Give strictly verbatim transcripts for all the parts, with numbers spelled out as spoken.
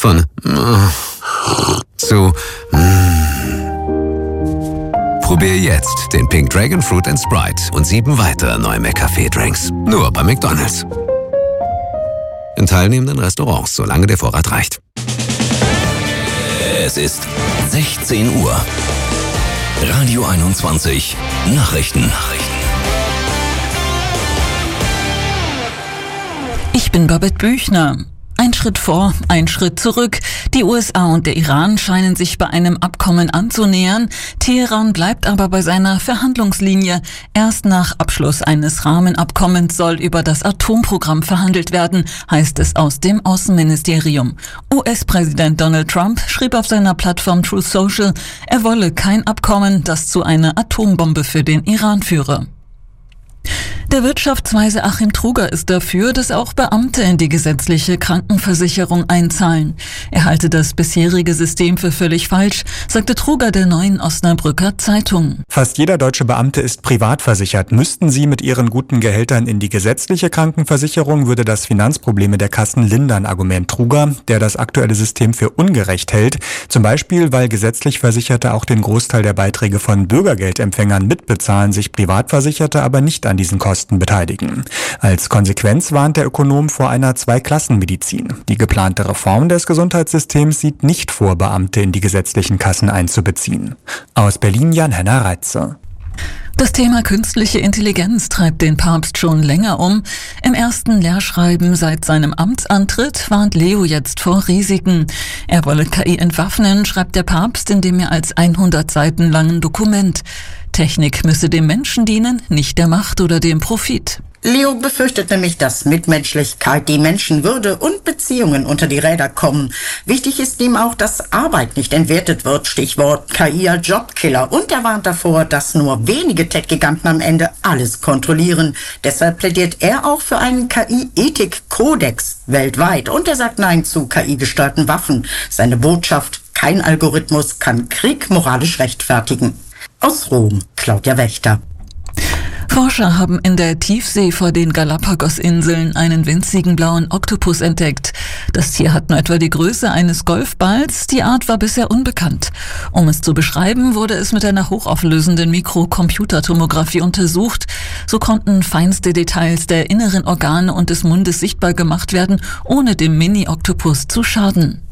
Von zu Probier jetzt den Pink Dragon Fruit and Sprite und sieben weitere neue McCafé-Drinks. Nur bei McDonald's. In teilnehmenden Restaurants, solange der Vorrat reicht. Es ist sechzehn Uhr. Radio einundzwanzig Nachrichten. Nachrichten. Ich bin Babette Büchner. Ein Schritt vor, ein Schritt zurück. Die U S A und der Iran scheinen sich bei einem Abkommen anzunähern. Teheran bleibt aber bei seiner Verhandlungslinie. Erst nach Abschluss eines Rahmenabkommens soll über das Atomprogramm verhandelt werden, heißt es aus dem Außenministerium. U S-Präsident Donald Trump schrieb auf seiner Plattform Truth Social, er wolle kein Abkommen, das zu einer Atombombe für den Iran führe. Der Wirtschaftsweise Achim Truger ist dafür, dass auch Beamte in die gesetzliche Krankenversicherung einzahlen. Er halte das bisherige System für völlig falsch, sagte Truger der Neuen Osnabrücker Zeitung. Fast jeder deutsche Beamte ist privat versichert. Müssten sie mit ihren guten Gehältern in die gesetzliche Krankenversicherung, würde das Finanzprobleme der Kassen lindern, Argument Truger, der das aktuelle System für ungerecht hält. Zum Beispiel, weil gesetzlich Versicherte auch den Großteil der Beiträge von Bürgergeldempfängern mitbezahlen, sich Privatversicherte aber nicht an diesen Kosten beteiligen. Als Konsequenz warnt der Ökonom vor einer Zweiklassenmedizin. Die geplante Reform des Gesundheitssystems sieht nicht vor, Beamte in die gesetzlichen Kassen einzubeziehen. Aus Berlin Jan-Henner Reitze. Das Thema künstliche Intelligenz treibt den Papst schon länger um. Im ersten Lehrschreiben seit seinem Amtsantritt warnt Leo jetzt vor Risiken. Er wolle K I entwaffnen, schreibt der Papst in dem mehr als hundert Seiten langen Dokument. Technik müsse dem Menschen dienen, nicht der Macht oder dem Profit. Leo befürchtet nämlich, dass Mitmenschlichkeit, die Menschenwürde und Beziehungen unter die Räder kommen. Wichtig ist ihm auch, dass Arbeit nicht entwertet wird, Stichwort K I als Jobkiller. Und er warnt davor, dass nur wenige Tech-Giganten am Ende alles kontrollieren. Deshalb plädiert er auch für einen K I-Ethik-Kodex weltweit. Und er sagt Nein zu K I-gesteuerten Waffen. Seine Botschaft: Kein Algorithmus kann Krieg moralisch rechtfertigen. Aus Rom, Claudia Wächter. Forscher haben in der Tiefsee vor den Galapagos-Inseln einen winzigen blauen Oktopus entdeckt. Das Tier hat nur etwa die Größe eines Golfballs. Die Art war bisher unbekannt. Um es zu beschreiben, wurde es mit einer hochauflösenden Mikrocomputertomographie untersucht. So konnten feinste Details der inneren Organe und des Mundes sichtbar gemacht werden, ohne dem Mini-Oktopus zu schaden.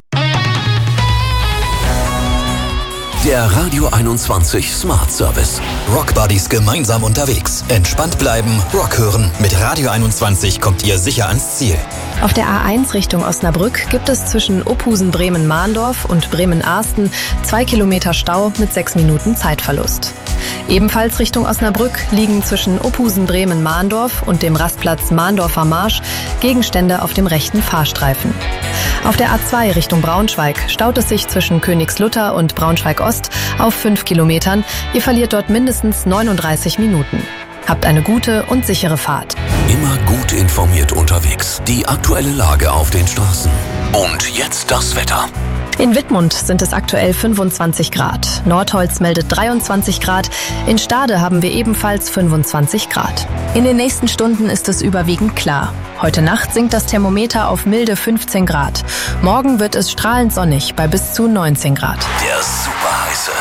Der Radio einundzwanzig Smart Service. Rock Buddies gemeinsam unterwegs. Entspannt bleiben, Rock hören. Mit Radio einundzwanzig kommt ihr sicher ans Ziel. Auf der A eins Richtung Osnabrück gibt es zwischen Opusen-Bremen-Mahndorf und Bremen-Ahsten zwei Kilometer Stau mit sechs Minuten Zeitverlust. Ebenfalls Richtung Osnabrück liegen zwischen Opusen-Bremen-Mahndorf und dem Rastplatz Mahndorfer Marsch Gegenstände auf dem rechten Fahrstreifen. Auf der A zwei Richtung Braunschweig staut es sich zwischen Königslutter und Braunschweig-Ost auf fünf Kilometern. Ihr verliert dort mindestens neununddreißig Minuten. Habt eine gute und sichere Fahrt. Immer gut informiert unterwegs. Die aktuelle Lage auf den Straßen. Und jetzt das Wetter. In Wittmund sind es aktuell fünfundzwanzig Grad. Nordholz meldet dreiundzwanzig Grad. In Stade haben wir ebenfalls fünfundzwanzig Grad. In den nächsten Stunden ist es überwiegend klar. Heute Nacht sinkt das Thermometer auf milde fünfzehn Grad. Morgen wird es strahlend sonnig bei bis zu neunzehn Grad. Der superheiße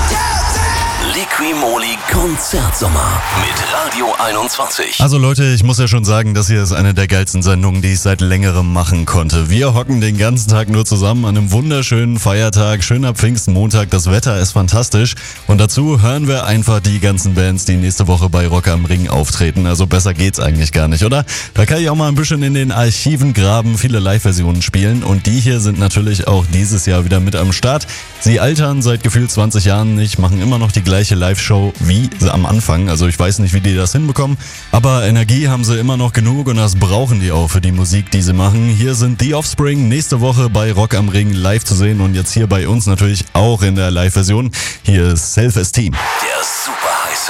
Liqui-Moly Konzertsommer mit Radio einundzwanzig. Also Leute, ich muss ja schon sagen, das hier ist eine der geilsten Sendungen, die ich seit längerem machen konnte. Wir hocken den ganzen Tag nur zusammen an einem wunderschönen Feiertag, schöner Pfingstmontag, das Wetter ist fantastisch und dazu hören wir einfach die ganzen Bands, die nächste Woche bei Rock am Ring auftreten. Also besser geht's eigentlich gar nicht, oder? Da kann ich auch mal ein bisschen in den Archiven graben, viele Live-Versionen spielen und die hier sind natürlich auch dieses Jahr wieder mit am Start. Sie altern seit gefühlt zwanzig Jahren nicht, machen immer noch die gleiche Live-Show wie am Anfang. Also ich weiß nicht, wie die das hinbekommen, aber Energie haben sie immer noch genug und das brauchen die auch für die Musik, die sie machen. Hier sind The Offspring nächste Woche bei Rock am Ring live zu sehen und jetzt hier bei uns natürlich auch in der Live-Version. Hier ist Self-Esteem. Der superheiße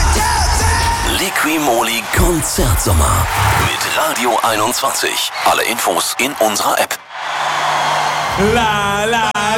Liqui-Moly Konzertsommer mit Radio einundzwanzig. Alle Infos in unserer App. La la